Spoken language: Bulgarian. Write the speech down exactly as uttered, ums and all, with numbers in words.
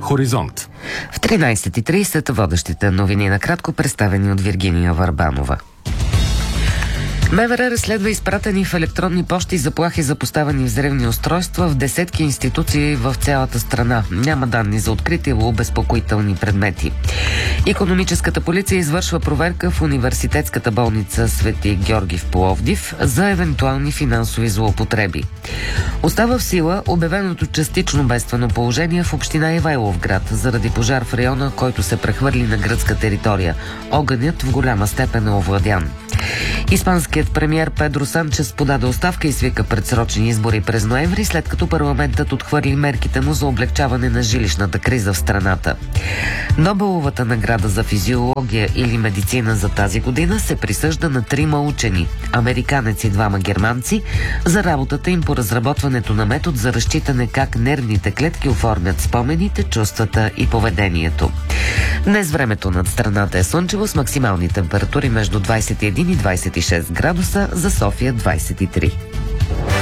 Хоризонт. В тринайсет и трийсет водещите новини накратко, представени от Виргиния Варбанова. МВР разследва изпратени в електронни пощи заплахи за поставени взривни устройства в десетки институции в цялата страна. Няма данни за открити или обезпокоителни предмети. Икономическата полиция извършва проверка в университетската болница Свети Георги в Пловдив за евентуални финансови злоупотреби. Остава в сила обявеното частично бедствено положение в община Ивайловград заради пожар в района, който се прехвърли на гръцка територия. Огънят в голяма степен е овладян. Испанският премиер Педро Санчес подаде оставка и свика предсрочни избори през ноември, след като парламентът отхвърли мерките му за облегчаване на жилищната криза в страната. Нобеловата награда за физиология или медицина за тази година се присъжда на трима учени – американец и двама германци, за работата им по разработването на метод за разчитане как нервните клетки оформят спомените, чувствата и поведението. Днес времето над страната е слънчево с максимални температури между двайсет и един и двайсет и шест градуса, за София двайсет и три.